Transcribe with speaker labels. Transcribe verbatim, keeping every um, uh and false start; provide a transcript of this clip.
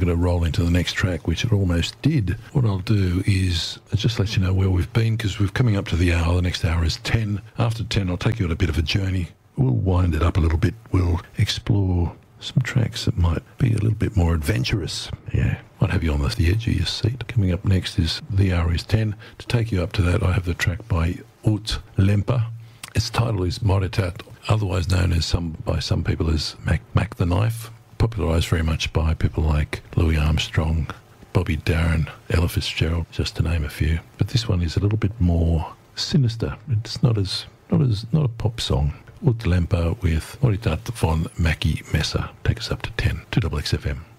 Speaker 1: going to roll into the next track, which it almost did. What I'll do is just let you know where we've been, because we're coming up to the hour. The next hour is ten. After ten, I'll take you on a bit of a journey. We'll wind it up a little bit. We'll explore some tracks that might be a little bit more adventurous. Yeah, might have you on the, the edge of your seat. Coming up next is The Hour is ten. To take you up to that, I have the track by Ut Lempa. Its title is Moritat, otherwise known as some by some people as Mac, Mac the Knife, popularised very much by people like Louis Armstrong, Bobby Darin, Ella Fitzgerald, just to name a few. But this one is a little bit more sinister. It's not as not as not a pop song. Ut Lempa with Moritat von Mackie Messer. Take us up to ten. two X X F M.